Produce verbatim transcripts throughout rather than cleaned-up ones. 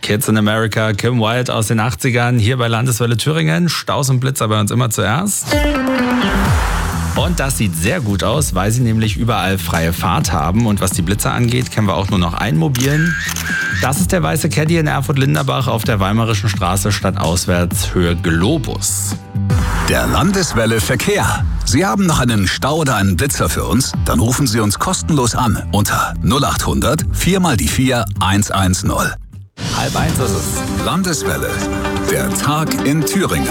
Kids in America, Kim Wilde aus den achtzigern, hier bei Landeswelle Thüringen. Staus und Blitzer bei uns immer zuerst. Und das sieht sehr gut aus, weil sie nämlich überall freie Fahrt haben. Und was die Blitzer angeht, kennen wir auch nur noch einen mobilen. Das ist der weiße Caddy in Erfurt-Linderbach auf der Weimarischen Straße stadtauswärts Höhe Globus. Der Landeswelle Verkehr. Sie haben noch einen Stau oder einen Blitzer für uns? Dann rufen Sie uns kostenlos an unter null acht hundert vier mal die vier eins eins null. Halb eins ist es. Landeswelle. Der Tag in Thüringen.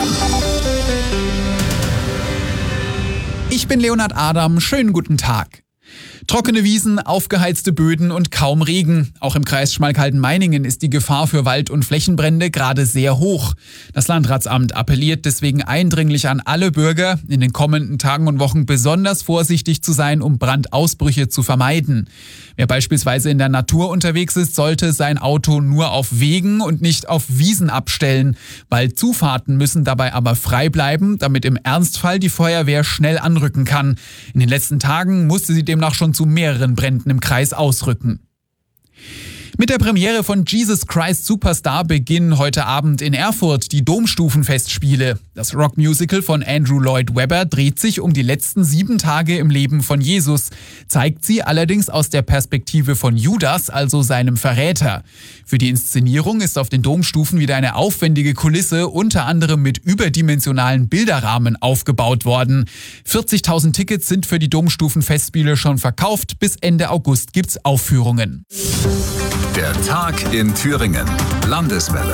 Ich bin Leonhard Adam, schönen guten Tag. Trockene Wiesen, aufgeheizte Böden und kaum Regen. Auch im Kreis Schmalkalden-Meiningen ist die Gefahr für Wald- und Flächenbrände gerade sehr hoch. Das Landratsamt appelliert deswegen eindringlich an alle Bürger, in den kommenden Tagen und Wochen besonders vorsichtig zu sein, um Brandausbrüche zu vermeiden. Wer beispielsweise in der Natur unterwegs ist, sollte sein Auto nur auf Wegen und nicht auf Wiesen abstellen. Waldzufahrten müssen dabei aber frei bleiben, damit im Ernstfall die Feuerwehr schnell anrücken kann. In den letzten Tagen musste sie demnach schon zu mehreren Bränden im Kreis ausrücken. Mit der Premiere von Jesus Christ Superstar beginnen heute Abend in Erfurt die Domstufenfestspiele. Das Rockmusical von Andrew Lloyd Webber dreht sich um die letzten sieben Tage im Leben von Jesus, zeigt sie allerdings aus der Perspektive von Judas, also seinem Verräter. Für die Inszenierung ist auf den Domstufen wieder eine aufwendige Kulisse, unter anderem mit überdimensionalen Bilderrahmen aufgebaut worden. vierzigtausend Tickets sind für die Domstufenfestspiele schon verkauft, bis Ende August gibt's Aufführungen. Der Tag in Thüringen. Landeswelle.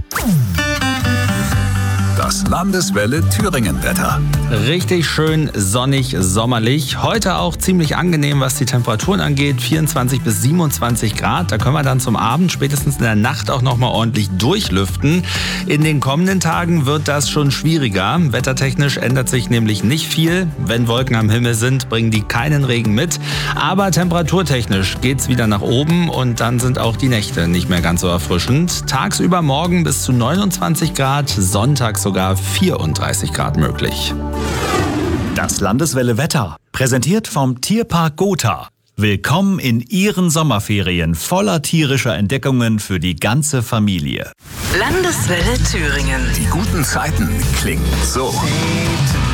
Das Landeswelle Thüringen-Wetter. Richtig schön sonnig, sommerlich. Heute auch ziemlich angenehm, was die Temperaturen angeht. vierundzwanzig bis siebenundzwanzig Grad. Da können wir dann zum Abend, spätestens in der Nacht, auch nochmal ordentlich durchlüften. In den kommenden Tagen wird das schon schwieriger. Wettertechnisch ändert sich nämlich nicht viel. Wenn Wolken am Himmel sind, bringen die keinen Regen mit. Aber temperaturtechnisch geht's wieder nach oben und dann sind auch die Nächte nicht mehr ganz so erfrischend. Tagsüber morgen bis zu neunundzwanzig Grad, Sonntag sogar vierunddreißig Grad möglich. Das Landeswelle Wetter, präsentiert vom Tierpark Gotha. Willkommen in Ihren Sommerferien voller tierischer Entdeckungen für die ganze Familie. Landeswelle Thüringen. Die guten Zeiten klingen so.